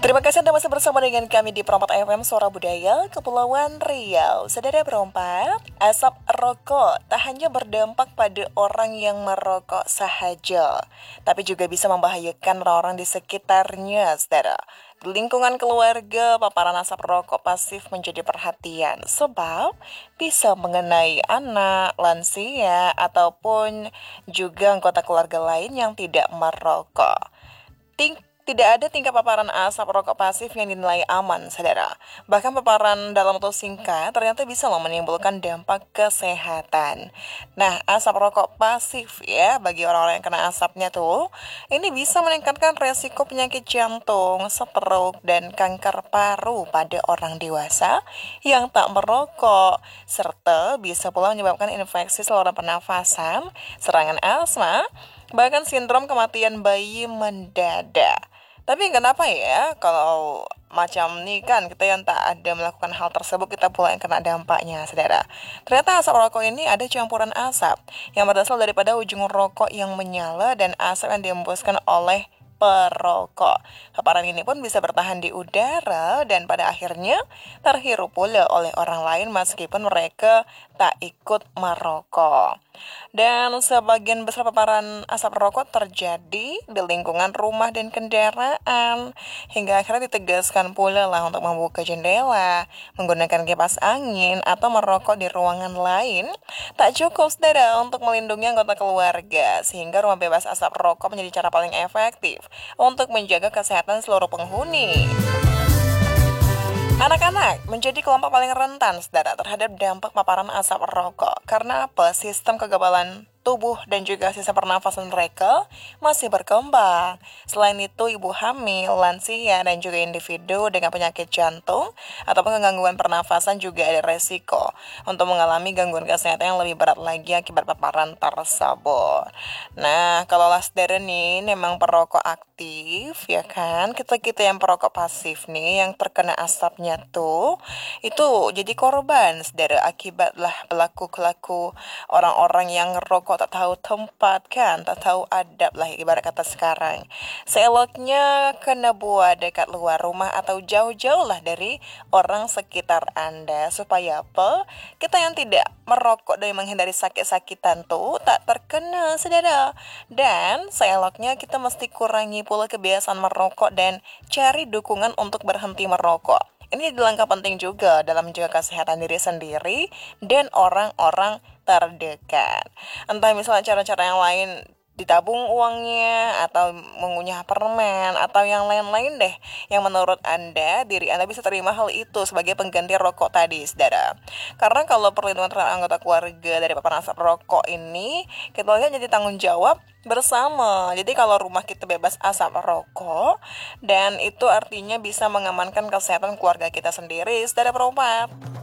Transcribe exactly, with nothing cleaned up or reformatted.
Terima kasih Anda masih bersama dengan kami di Perompak F M Suara Budaya, Kepulauan Riau. Saudara Perompak, asap rokok tak hanya berdampak pada orang yang merokok sahaja, tapi juga bisa membahayakan orang-orang di sekitarnya, saudara. Di lingkungan keluarga, paparan asap rokok pasif menjadi perhatian, sebab bisa mengenai anak, lansia, ataupun juga anggota keluarga lain yang tidak merokok. Ting Tidak ada tingkat paparan asap rokok pasif yang dinilai aman, saudara. Bahkan paparan dalam waktu singkat ternyata bisa loh menimbulkan dampak kesehatan. Nah, asap rokok pasif ya, bagi orang-orang yang kena asapnya tuh, ini bisa meningkatkan resiko penyakit jantung, stroke, dan kanker paru pada orang dewasa yang tak merokok. Serta bisa pula menyebabkan infeksi saluran pernafasan, serangan asma, bahkan sindrom kematian bayi mendadak. Tapi kenapa ya kalau macam nih kan kita yang tak ada melakukan hal tersebut kita pula yang kena dampaknya, saudara. Ternyata asap rokok ini ada campuran asap yang berasal daripada ujung rokok yang menyala dan asap yang dihembuskan oleh perokok. Paparan ini pun bisa bertahan di udara dan pada akhirnya terhirup pula oleh orang lain meskipun mereka tak ikut merokok. Dan sebagian besar paparan asap rokok terjadi di lingkungan rumah dan kendaraan, hingga akhirnya ditegaskan pula lah untuk membuka jendela, menggunakan kipas angin, atau merokok di ruangan lain. Tak cukup, saudara, untuk melindungi anggota keluarga, sehingga rumah bebas asap rokok menjadi cara paling efektif untuk menjaga kesehatan seluruh penghuni. Anak-anak menjadi kelompok paling rentan, saudara, terhadap dampak paparan asap rokok. Karena apa? Sistem kekebalan tubuh dan juga sistem pernafasan mereka masih berkembang. Selain itu, ibu hamil, lansia, dan juga individu dengan penyakit jantung ataupun gangguan pernafasan juga ada resiko untuk mengalami gangguan kesehatan yang lebih berat lagi akibat paparan tersebut. Nah, kalau saudara nih memang perokok aktif, ya kan, kita-kita yang perokok pasif nih yang terkena asapnya tuh, itu jadi korban, saudara, akibat lah pelaku-pelaku orang-orang yang ngerokok tak tahu tempat kan, tak tahu adab lah ibarat kata sekarang. Seeloknya kena buat dekat luar rumah atau jauh-jauh lah dari orang sekitar Anda, supaya apa? Kita yang tidak merokok dan menghindari sakit-sakitan tuh tak terkena, saudara. Dan seeloknya kita mesti kurangi pula kebiasaan merokok dan cari dukungan untuk berhenti merokok. Ini adalah langkah penting juga dalam menjaga kesehatan diri sendiri dan orang-orang terdekat. Entah misalnya cara-cara yang lain, ditabung uangnya, atau mengunyah permen, atau yang lain-lain deh, yang menurut Anda, diri Anda bisa terima hal itu sebagai pengganti rokok tadi, saudara. Karena kalau perlindungan terhadap anggota keluarga dari paparan asap rokok ini, kita lihat jadi tanggung jawab bersama. Jadi kalau rumah kita bebas asap rokok, dan itu artinya bisa mengamankan kesehatan keluarga kita sendiri, saudara Perompak.